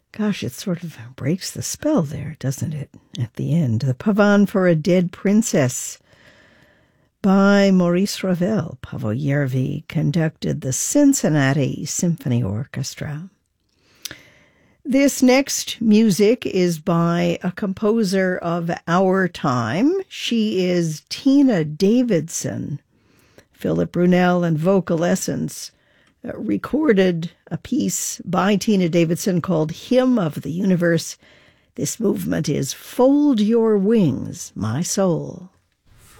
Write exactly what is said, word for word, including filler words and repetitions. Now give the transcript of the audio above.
Gosh, it sort of breaks the spell there, doesn't it, at the end? The Pavan for a Dead Princess by Maurice Ravel. Paavo Järvi conducted the Cincinnati Symphony Orchestra. This next music is by a composer of our time. She is Tina Davidson. Philip Brunel and Vocal Essence uh, recorded a piece by Tina Davidson called Hymn of the Universe. This movement is Fold Your Wings, My Soul.